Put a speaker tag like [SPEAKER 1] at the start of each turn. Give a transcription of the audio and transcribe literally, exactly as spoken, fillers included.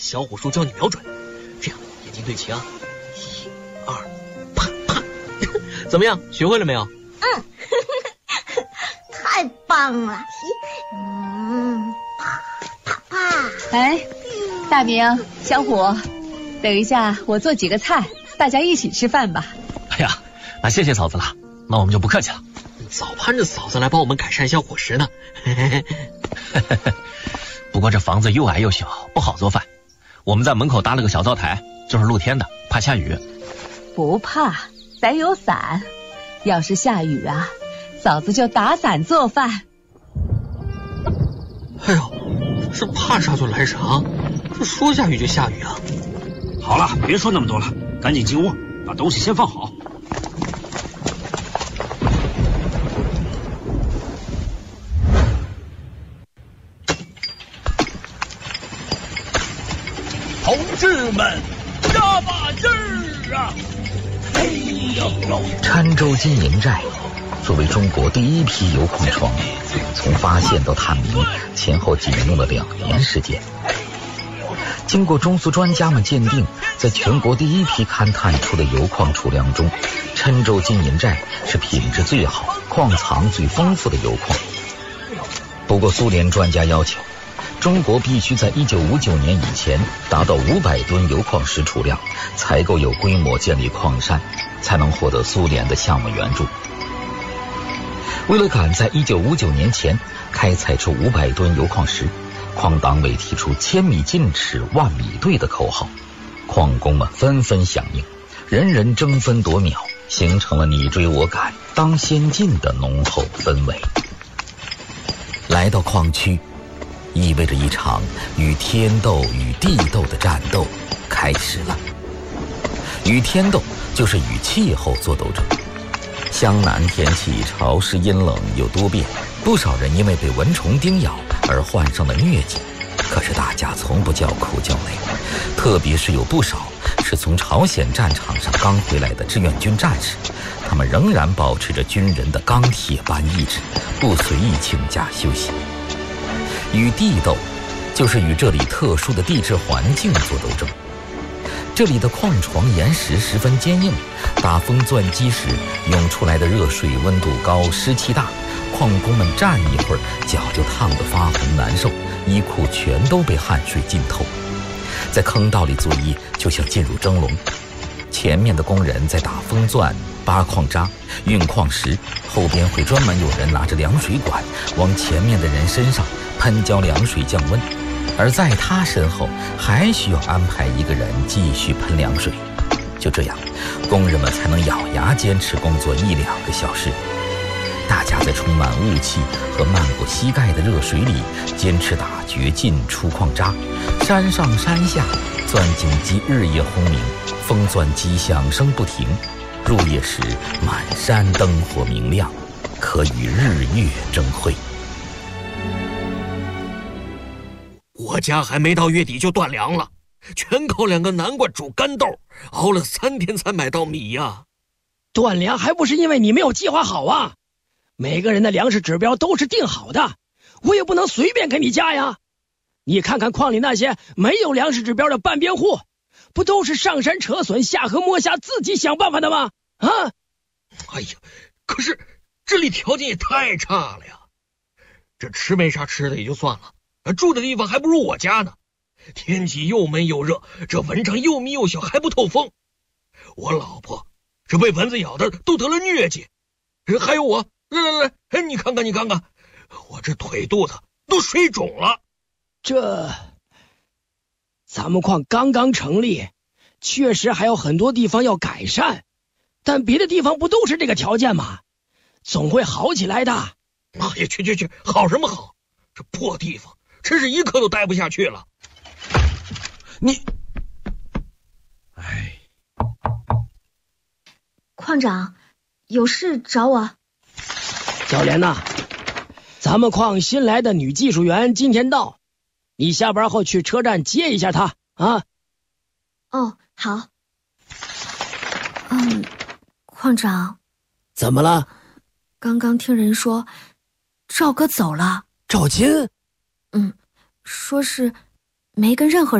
[SPEAKER 1] 小虎叔教你瞄准，这样眼睛对齐啊，一、二，啪啪，怎么样？学会了没有？
[SPEAKER 2] 嗯，太棒了！嗯，啪啪啪。
[SPEAKER 3] 哎，大明、小虎，等一下我做几个菜，大家一起吃饭吧。
[SPEAKER 4] 哎呀，那谢谢嫂子了，那我们就不客气了。
[SPEAKER 1] 早盼着嫂子来帮我们改善一下伙食呢。
[SPEAKER 4] 不过这房子又矮又小，不好做饭。我们在门口搭了个小灶台，就是露天的，怕下雨。
[SPEAKER 3] 不怕，咱有伞。要是下雨啊，嫂子就打伞做饭。
[SPEAKER 1] 哎呦，是怕啥就来啥，这说下雨就下雨啊！
[SPEAKER 5] 好了，别说那么多了，赶紧进屋，把东西先放好。
[SPEAKER 6] 同志们，加把劲儿啊！哎呦，
[SPEAKER 7] 郴州金银寨作为中国第一批铀矿床，从发现到探明前后仅用了两年时间。经过中苏专家们鉴定，在全国第一批勘探出的铀矿储量中，郴州金银寨是品质最好、矿藏最丰富的铀矿。不过苏联专家要求，中国必须在一九五九年以前达到五百吨铀矿石储量，才够有规模建立矿山，才能获得苏联的项目援助。为了赶在一九五九年前开采出五百吨铀矿石，矿党委提出千米进尺万米队的口号，矿工们纷纷响应，人人争分夺秒，形成了你追我赶、当先进的浓厚氛围。来到矿区，意味着一场与天斗与地斗的战斗开始了。与天斗就是与气候做斗争。湘南天气潮湿阴冷又多变，不少人因为被蚊虫叮咬而患上了疟疾，可是大家从不叫苦叫累，特别是有不少是从朝鲜战场上刚回来的志愿军战士，他们仍然保持着军人的钢铁般意志，不随意请假休息。与地斗就是与这里特殊的地质环境做斗争。这里的矿床岩石十分坚硬，打风钻机时涌出来的热水温度高，湿气大，矿工们站一会儿脚就烫得发红难受，衣裤全都被汗水浸透。在坑道里作业就像进入蒸笼，前面的工人在打风钻、扒矿渣、运矿石，后边会专门有人拿着凉水管往前面的人身上喷浇凉水降温，而在他身后还需要安排一个人继续喷凉水。就这样，工人们才能咬牙坚持工作一两个小时。大家在充满雾气和漫过膝盖的热水里坚持打掘进出矿渣，山上山下钻井机日夜轰鸣，风钻机响声不停，入夜时满山灯火明亮，可与日月争辉。
[SPEAKER 1] 我家还没到月底就断粮了，全靠两个南瓜煮干豆，熬了三天才买到米呀。
[SPEAKER 8] 断粮还不是因为你没有计划好啊！每个人的粮食指标都是定好的，我也不能随便给你加呀。你看看矿里那些没有粮食指标的半边户，不都是上山扯笋下河摸虾自己想办法的吗？啊！
[SPEAKER 1] 哎呀，可是这里条件也太差了呀，这吃没啥吃的也就算了，住的地方还不如我家呢。天气又闷又热，这蚊帐又密又小，还不透风。我老婆这被蚊子咬的都得了疟疾，还有我，来来来，哎，你看看你看看，我这腿肚子都水肿了。
[SPEAKER 8] 这咱们矿刚刚成立，确实还有很多地方要改善，但别的地方不都是这个条件吗？总会好起来的。
[SPEAKER 1] 哎呀，去去去，好什么好？这破地方真是一刻都待不下去了。
[SPEAKER 6] 你，哎，
[SPEAKER 2] 矿长，有事找我？
[SPEAKER 8] 小莲呐，咱们矿新来的女技术员今天到，你下班后去车站接一下她啊。
[SPEAKER 2] 哦，好。嗯，矿长。
[SPEAKER 8] 怎么了？
[SPEAKER 2] 刚刚听人说赵哥走了。
[SPEAKER 8] 赵金？
[SPEAKER 2] 嗯，说是没跟任何人